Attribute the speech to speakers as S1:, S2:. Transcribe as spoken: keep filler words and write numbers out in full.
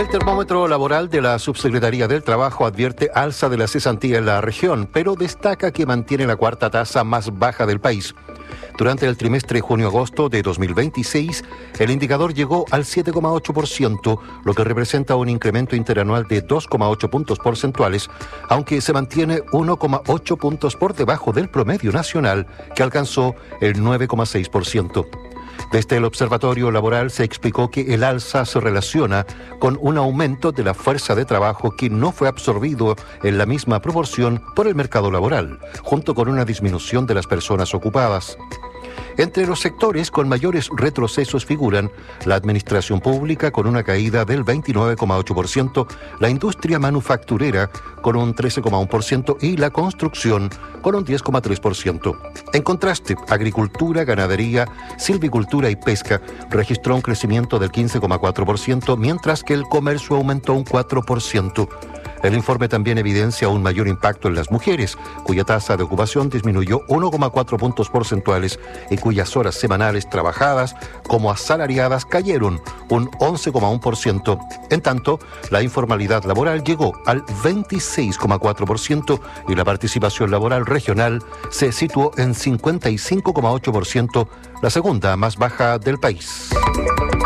S1: El termómetro laboral de la Subsecretaría del Trabajo advierte alza de la cesantía en la región, pero destaca que mantiene la cuarta tasa más baja del país. Durante el trimestre junio-agosto de dos mil veintiséis, el indicador llegó al siete coma ocho por ciento, lo que representa un incremento interanual de dos coma ocho puntos porcentuales, aunque se mantiene uno coma ocho puntos por debajo del promedio nacional, que alcanzó el nueve coma seis por ciento. Desde el Observatorio Laboral se explicó que el alza se relaciona con un aumento de la fuerza de trabajo que no fue absorbido en la misma proporción por el mercado laboral, junto con una disminución de las personas ocupadas. Entre los sectores con mayores retrocesos figuran la administración pública con una caída del veintinueve coma ocho por ciento, la industria manufacturera con un trece coma uno por ciento y la construcción con un diez coma tres por ciento. En contraste, agricultura, ganadería, silvicultura y pesca registró un crecimiento del quince coma cuatro por ciento, mientras que el comercio aumentó un cuatro por ciento. El informe también evidencia un mayor impacto en las mujeres, cuya tasa de ocupación disminuyó uno coma cuatro puntos porcentuales y cuyas horas semanales trabajadas como asalariadas cayeron un once coma uno por ciento. En tanto, la informalidad laboral llegó al veintiséis coma cuatro por ciento y la participación laboral regional se situó en cincuenta y cinco coma ocho por ciento, la segunda más baja del país.